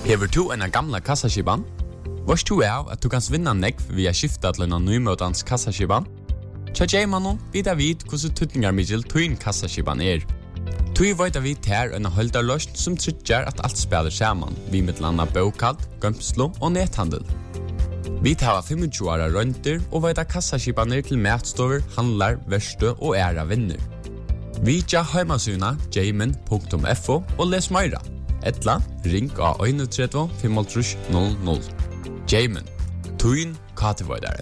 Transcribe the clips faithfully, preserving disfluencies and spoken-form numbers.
Hever du en gamla kassaskiban? Vars du er at du kan vinna nekv via skifta til en nymøtans kassaskiban? Tja Jaymanon vidar vid hvordan tutningar middel tuin kassaskiban er. Tui veit vi ter en holdarløst som tryggjar at alt spelar saman, vi mittlanda bokad, gømslo og nethandel. Vi tar tjuefem åra rønter og veit kassaskibaner til matstover, handlar, verste og æra vinner. Vi tja heimasuna jayman punktum f o og les meira. Etla, ring av tre ett fem null null. Jayman, tuin katevoidare.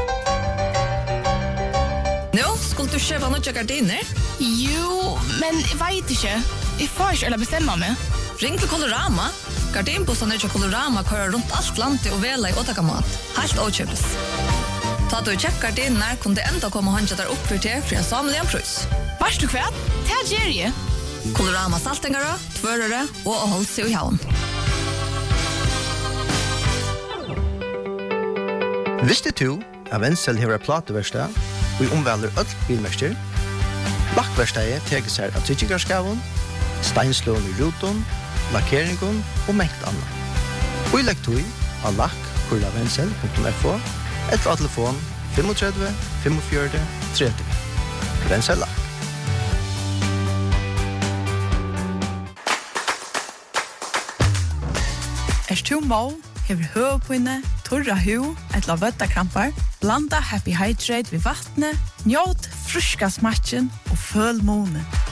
Nå, skulle du kjøpe noen gardiner? Jo, men jeg vet ikke. Jeg får ikke eller bestemme meg. Ring til Colorama. Gardinbossene til Colorama kører rundt alt landet og vela i åttakamat. Helt åkjøpes. Ta du kjøpt gardiner, kunne det enda komme og håndkjøtt der oppfyrt til for en samlig en prøys. Vars du kvært? Det er Jerry. Colorama saltingere, tvørere og holdt seg i havn. Visste du at Wenzel har plateverkstad og omvæler øll bilmester? Lakkverkstedet teker seg av tryggarskaven, steinslån i ruton, lakkeringen og mengt annet. Og i lekktøy av lakk kurla wenzel punktum f o etter av telefon tre fem fem fire tre tre. Wenzel Lakk. Er du må, hever høvpinne, torra hu, etla vøttakrampar, blanda Happy Hydrate ved vattnet, njåt fruska smatchen og føl måne.